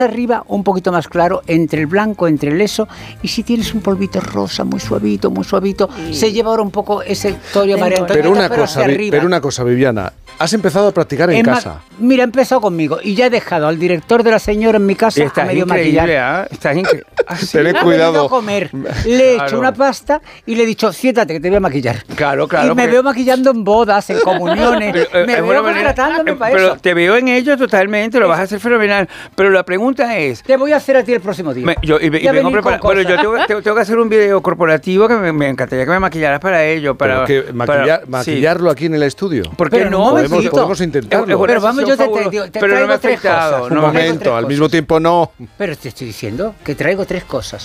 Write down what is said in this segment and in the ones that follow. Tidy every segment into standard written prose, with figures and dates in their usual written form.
arriba un poquito más claro, entre el blanco, entre el eso, y si tienes un polvito rosa muy suavito, se lleva ahora un poco ese tono María Antonieta, pero una cosa, Viviana, has empezado a practicar en casa. Mira, he empezado conmigo y ya he dejado al director de la señora en mi casa a medio maquillar. Estás increíble. Tened cuidado. A comer. Le he hecho una pasta y le he dicho, siéntate que te voy a maquillar. Claro. Y me veo maquillando en bodas, en comuniones, me veo contratándome para eso. Pero te veo en ello totalmente, lo vas a hacer fenomenal. Pero la pregunta es... Te voy a hacer a ti el próximo día. Yo vengo preparado. Bueno, yo tengo que hacer un video corporativo que me encantaría que me maquillaras para ello. Para maquillarlo aquí en el estudio. ¿Por qué no? Podemos intentarlo. Pero vamos, yo te traigo tres cosas. Un momento, al mismo tiempo no. Pero te estoy diciendo que traigo tres cosas,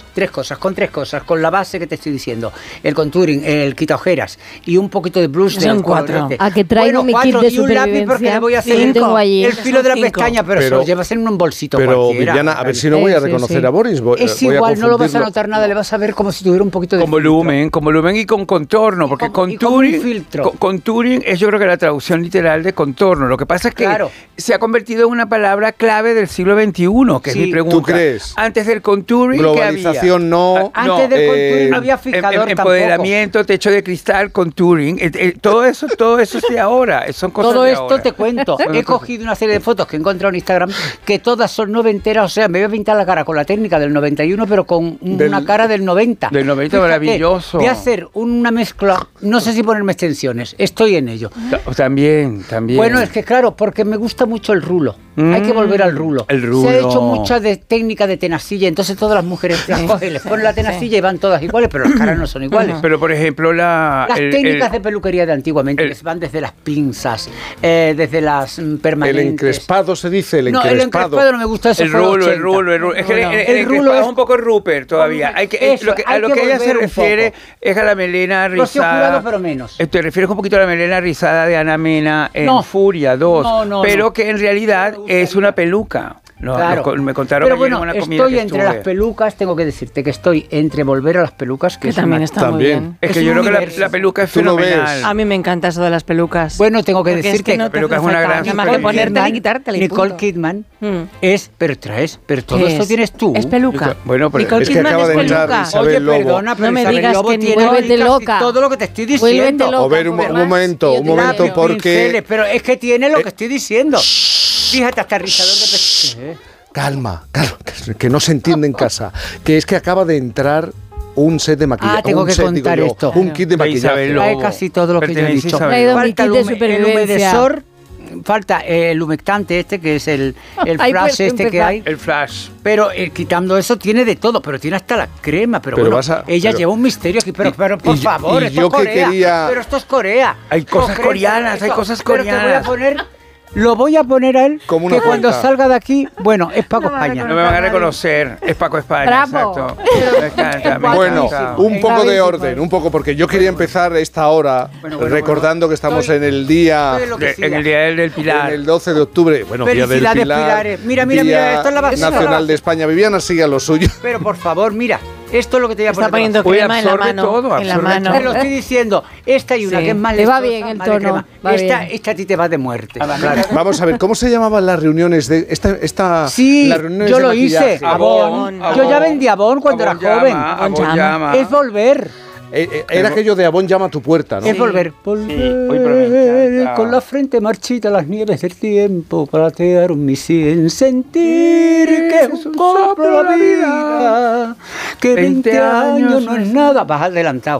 con la base que te estoy diciendo. El contouring, el quita ojeras y un poquito de blush. Son 4. A que traigo mi kit de supervivencia. Y un lápiz porque le voy a hacer el filo de la pestaña, pero se lo llevas en un bolsito cualquiera. Pero Viviana, a ver si no voy a reconocer a Boris. Es igual, no lo vas a notar nada, le vas a ver como si tuviera un poquito de con volumen y con contorno, porque contouring es, yo creo que la traducción literal de contorno. Lo que pasa es que se ha convertido en una palabra clave del siglo XXI, que es mi pregunta. ¿Tú crees? Antes del contouring, globalización no. Antes del contouring no había fijador empoderamiento, techo de cristal, contouring. Todo eso es de ahora. Son cosas todo de esto ahora. Te cuento. He cogido una serie de fotos que he encontrado en Instagram que todas son noventeras. O sea, me voy a pintar la cara con la técnica del 91, pero con una cara del 90. Del 90, maravilloso. Voy a hacer una mezcla. No sé si ponerme extensiones. Estoy en ello. También. Bueno, es que claro, porque me gusta mucho el rulo. Hay que volver al rulo. Se ha hecho mucha técnica de tenacilla, entonces todas las mujeres las cogen, les ponen la tenacilla y van todas iguales, pero las caras no son iguales. Pero por ejemplo, las técnicas de peluquería de antiguamente, que van desde las pinzas, desde las permanentes. El encrespado se dice, el encrespado no me gusta eso. El rulo. Es que el rulo es un poco Rupert todavía. A lo que ella se refiere es a la melena rizada. Jurado, pero menos. Te refieres un poquito a la melena rizada de Ana Mena en Furia 2, pero que en realidad es una peluca. Me contaron pero ayer en una comida estoy que entre las pelucas, tengo que decirte que estoy entre volver a las pelucas, que también está muy bien. Es que yo creo que la peluca es fenomenal. A mí me encanta eso de las pelucas. Bueno, tengo que decir que la peluca es una gran nada más que ponértela y quitártela. Nicole Kidman es, pero todo esto tienes tú. Es peluca. Bueno, pero Nicole Kidman es peluca. Oye, perdona, pero no me digas que ni vuélvete loca. Todo lo que te estoy diciendo. A ver, un momento, porque... Pero es que tiene lo que estoy diciendo. Fíjate, hasta rizador de pestañas. Calma, que no se entiende en casa. Que es que acaba de entrar un set de maquillaje. Tengo que contar esto. Un kit de maquillaje. Trae casi todo lo que yo he dicho. Falta el humedesor, falta el humectante que es el flash que hay. El flash. Pero quitando eso tiene de todo, pero tiene hasta la crema. Pero bueno, ella lleva un misterio aquí. Pero por favor, esto es Corea. Pero esto es Corea. Hay cosas coreanas, hay cosas coreanas. Pero te voy a poner... Lo voy a poner a él, que cuando salga de aquí, bueno, es Paco España. No me van a reconocer, es Paco España. Bravo. Exacto. Bueno, un poco de orden, porque yo quería empezar esta hora recordando que estamos en el día... En el día del Pilar. En el 12 de octubre. Bueno, día del Pilar. Mira, esto es la base Nacional de España. Viviana, sigue a lo suyo. Pero por favor, mira. Esto es lo que te voy a poner. Está poniendo crema en la mano. Te lo estoy diciendo. Esta hay una que es más le va bien el tono. Esta a ti te va de muerte. Vamos a ver, ¿cómo se llamaban las reuniones de esta Sí, las reuniones yo de lo hice. Avon. Yo ya vendí Avon cuando era joven. Es volver. Era aquello de Avon llama a tu puerta, ¿no? Es volver. Volver con la frente marchita las nieves del tiempo, platearon mi sien, sentir que es un soplo la vida, que 20 años no es nada. Vas adelantado.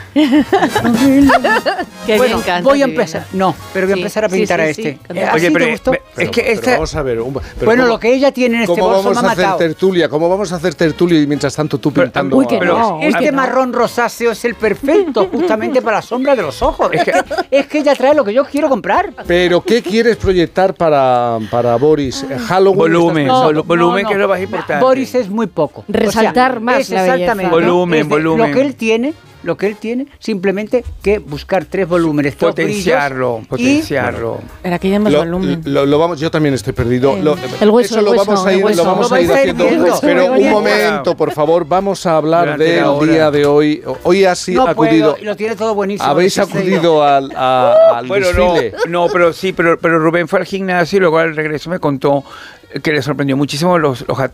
Bueno, voy a empezar. Pero voy a empezar a pintar a este. Oye, pero es que vamos a ver. Bueno, lo que ella tiene en este bolso me ha matado. ¿Cómo vamos a hacer tertulia y mientras tanto tú pintando? Este marrón rosáceo es el perfecto justamente para la sombra de los ojos. Es que ella trae lo que yo quiero comprar. Pero ¿qué quieres proyectar para Boris? Halloween. Volumen, que es lo más importante. Boris es muy poco. Resaltar más la exactamente volumen. Lo que él tiene, simplemente que buscar 3 volúmenes, potenciarlo. Pero aquí hay más volumen. Yo también estoy perdido. El hueso, eso lo vamos a ir haciendo. Pero un momento, por favor, vamos a hablar del día de hoy. Hoy has acudido. Lo tiene todo buenísimo. ¿Habéis acudido al desfile? No, pero Rubén fue al gimnasio y luego al regreso me contó que le sorprendió muchísimo los